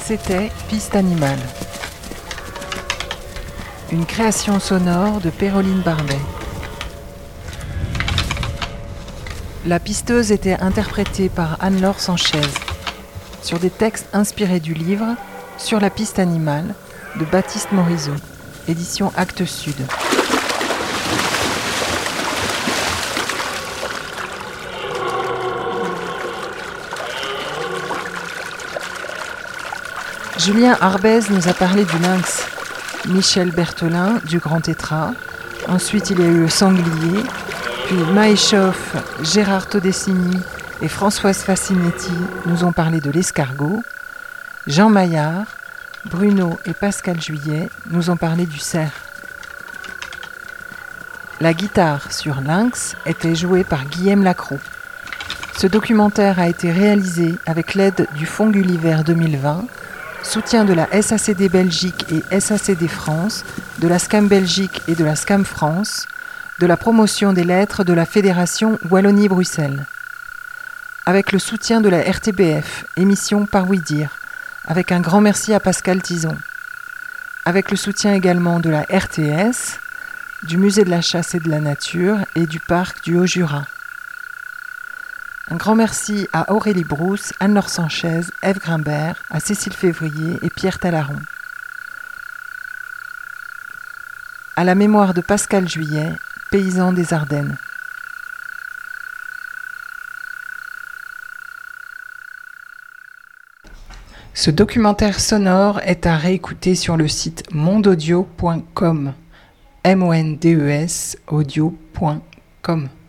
C'était Piste animale. Une création sonore de Péroline Barbet. La pisteuse était interprétée par Anne-Laure Sanchez sur des textes inspirés du livre Sur la piste animale de Baptiste Morisot, édition Actes Sud. Julien Arbez nous a parlé du lynx, Michel Berthelin du grand tétras, ensuite il y a eu le sanglier, puis Maëchoff, Gérard Todessini et Françoise Facinetti nous ont parlé de l'escargot, Jean Maillard, Bruno et Pascal Juillet nous ont parlé du cerf. La guitare sur Lynx était jouée par Guillaume Lacroix. Ce documentaire a été réalisé avec l'aide du Fonds Gulliver 2020, soutien de la SACD Belgique et SACD France, de la SCAM Belgique et de la SCAM France, de la promotion des lettres de la Fédération Wallonie-Bruxelles. Avec le soutien de la RTBF, émission Par Oui Dire, avec un grand merci à Pascal Tison. Avec le soutien également de la RTS, du Musée de la Chasse et de la Nature et du Parc du Haut-Jura. Un grand merci à Aurélie Brousse, Anne-Laure Sanchez, Ève Grimbert, à Cécile Février et Pierre Talaron. À la mémoire de Pascal Juillet, paysan des Ardennes. Ce documentaire sonore est à réécouter sur le site mondeaudio.com, mondes audio.com.